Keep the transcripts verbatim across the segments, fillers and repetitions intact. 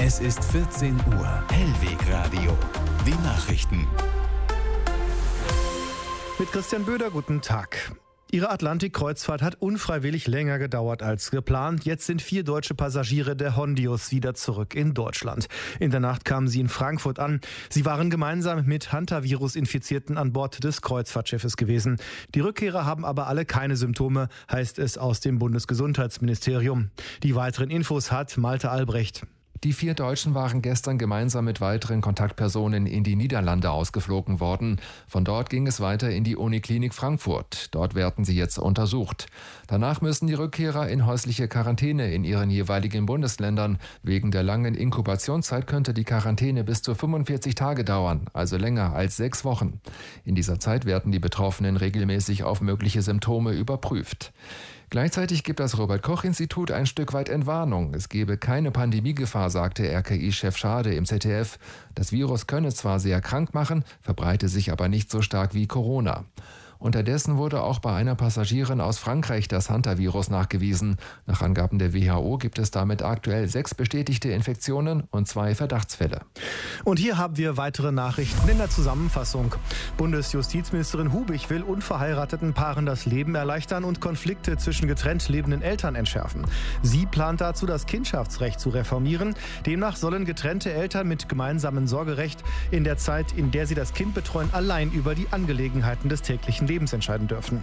Es ist vierzehn Uhr. Hellwegradio. Die Nachrichten. Mit Christian Böder, guten Tag. Ihre Atlantik-Kreuzfahrt hat unfreiwillig länger gedauert als geplant. Jetzt sind vier deutsche Passagiere der Hondius wieder zurück in Deutschland. In der Nacht kamen sie in Frankfurt an. Sie waren gemeinsam mit Hantavirus-Infizierten an Bord des Kreuzfahrtschiffes gewesen. Die Rückkehrer haben aber alle keine Symptome, heißt es aus dem Bundesgesundheitsministerium. Die weiteren Infos hat Malte Albrecht. Die vier Deutschen waren gestern gemeinsam mit weiteren Kontaktpersonen in die Niederlande ausgeflogen worden. Von dort ging es weiter in die Uniklinik Frankfurt. Dort werden sie jetzt untersucht. Danach müssen die Rückkehrer in häusliche Quarantäne in ihren jeweiligen Bundesländern. Wegen der langen Inkubationszeit könnte die Quarantäne bis zu fünfundvierzig Tage dauern, also länger als sechs Wochen. In dieser Zeit werden die Betroffenen regelmäßig auf mögliche Symptome überprüft. Gleichzeitig gibt das Robert-Koch-Institut ein Stück weit Entwarnung. Es gebe keine Pandemiegefahr, sagte R K I-Chef Schade im Z D F. Das Virus könne zwar sehr krank machen, verbreite sich aber nicht so stark wie Corona. Unterdessen wurde auch bei einer Passagierin aus Frankreich das Hantavirus nachgewiesen. Nach Angaben der W H O gibt es damit aktuell sechs bestätigte Infektionen und zwei Verdachtsfälle. Und hier haben wir weitere Nachrichten in der Zusammenfassung. Bundesjustizministerin Hubig will unverheirateten Paaren das Leben erleichtern und Konflikte zwischen getrennt lebenden Eltern entschärfen. Sie plant dazu, das Kindschaftsrecht zu reformieren. Demnach sollen getrennte Eltern mit gemeinsamem Sorgerecht in der Zeit, in der sie das Kind betreuen, allein über die Angelegenheiten des täglichen Lebens entscheiden dürfen.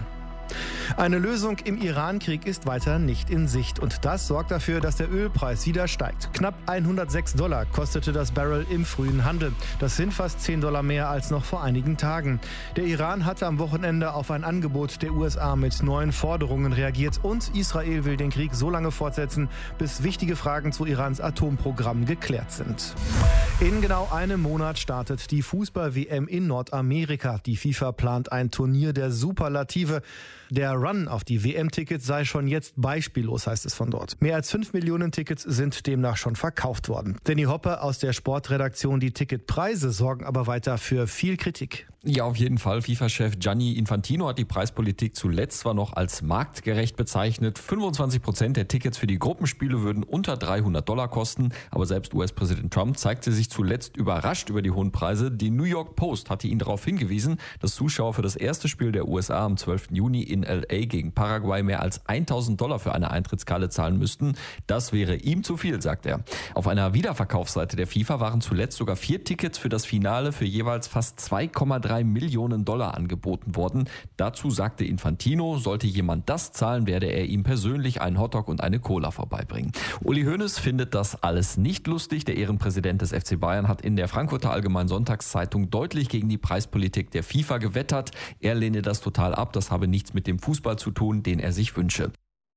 Eine Lösung im Iran-Krieg ist weiter nicht in Sicht und das sorgt dafür, dass der Ölpreis wieder steigt. Knapp hundertsechs Dollar kostete das Barrel im frühen Handel. Das sind fast zehn Dollar mehr als noch vor einigen Tagen. Der Iran hatte am Wochenende auf ein Angebot der U S A mit neuen Forderungen reagiert und Israel will den Krieg so lange fortsetzen, bis wichtige Fragen zu Irans Atomprogramm geklärt sind. In genau einem Monat startet die Fußball-W M in Nordamerika. Die FIFA plant ein Turnier der Superlative. Der Run auf die W M-Tickets sei schon jetzt beispiellos, heißt es von dort. Mehr als fünf Millionen Tickets sind demnach schon verkauft worden. Danny Hoppe aus der Sportredaktion, die Ticketpreise sorgen aber weiter für viel Kritik. Ja, auf jeden Fall. FIFA-Chef Gianni Infantino hat die Preispolitik zuletzt zwar noch als marktgerecht bezeichnet. fünfundzwanzig Prozent der Tickets für die Gruppenspiele würden unter dreihundert Dollar kosten. Aber selbst U S-Präsident Trump zeigte sich zuletzt überrascht über die hohen Preise. Die New York Post hatte ihn darauf hingewiesen, dass Zuschauer für das erste Spiel der U S A am zwölften Juni in L A gegen Paraguay mehr als tausend Dollar für eine Eintrittskarte zahlen müssten. Das wäre ihm zu viel, sagt er. Auf einer Wiederverkaufsseite der FIFA waren zuletzt sogar vier Tickets für das Finale für jeweils fast zwei Komma drei Millionen Dollar angeboten worden. Dazu sagte Infantino, sollte jemand das zahlen, werde er ihm persönlich einen Hotdog und eine Cola vorbeibringen. Uli Hoeneß findet das alles nicht lustig. Der Ehrenpräsident des F C Bayern hat in der Frankfurter Allgemeinen Sonntagszeitung deutlich gegen die Preispolitik der FIFA gewettert. Er lehne das total ab. Das habe nichts mit dem Fußball zu tun, den er sich wünsche.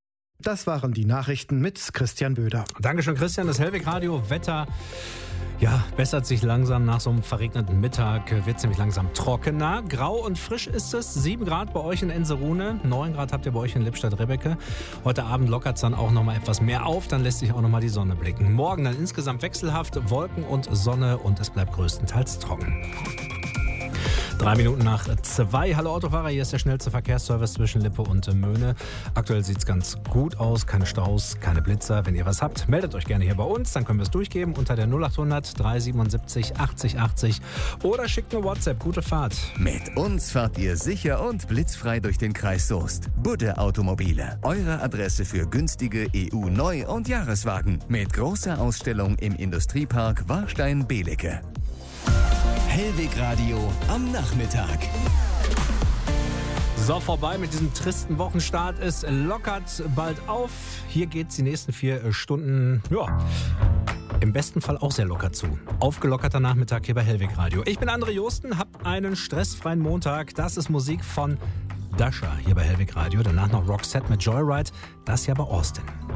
Das waren die Nachrichten mit Christian Böder. Dankeschön, Christian. Das Hellwegradio Wetter, ja, bessert sich langsam. Nach so einem verregneten Mittag wird es nämlich langsam trockener. Grau und frisch ist es. sieben Grad bei euch in Enserune. neun Grad habt ihr bei euch in Lippstadt-Rebecke. Heute Abend lockert es dann auch noch mal etwas mehr auf. Dann lässt sich auch noch mal die Sonne blicken. Morgen dann insgesamt wechselhaft Wolken und Sonne und es bleibt größtenteils trocken. Drei Minuten nach zwei. Hallo Autofahrer, hier ist der schnellste Verkehrsservice zwischen Lippe und Möhne. Aktuell sieht es ganz gut aus, keine Staus, keine Blitzer. Wenn ihr was habt, meldet euch gerne hier bei uns, dann können wir es durchgeben unter der null achthundert dreihundertsiebenundsiebzig achtzig achtzig oder schickt eine WhatsApp. Gute Fahrt. Mit uns fahrt ihr sicher und blitzfrei durch den Kreis Soest. Budde Automobile, eure Adresse für günstige E U-Neu- und Jahreswagen. Mit großer Ausstellung im Industriepark Warstein-Belecke. Hellwegradio am Nachmittag. So, vorbei mit diesem tristen Wochenstart. Es lockert bald auf. Hier geht's die nächsten vier Stunden, ja, im besten Fall auch sehr locker zu. Aufgelockerter Nachmittag hier bei Hellwegradio. Ich bin André Josten, hab einen stressfreien Montag. Das ist Musik von Dasha hier bei Hellwegradio. Danach noch Roxette mit Joyride. Das hier bei Austin.